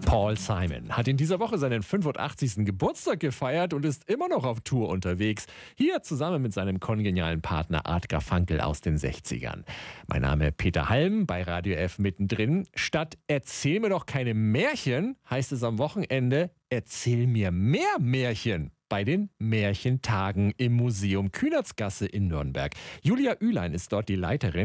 Paul Simon hat in dieser Woche seinen 85. Geburtstag gefeiert und ist immer noch auf Tour unterwegs. Hier zusammen mit seinem kongenialen Partner Art Garfunkel aus den 60ern. Mein Name Peter Halm, bei Radio F mittendrin. Statt Erzähl mir doch keine Märchen, heißt es am Wochenende Erzähl mir mehr Märchen. Bei den Märchentagen im Museum Kühnertsgasse in Nürnberg. Julia Ülein ist dort die Leiterin.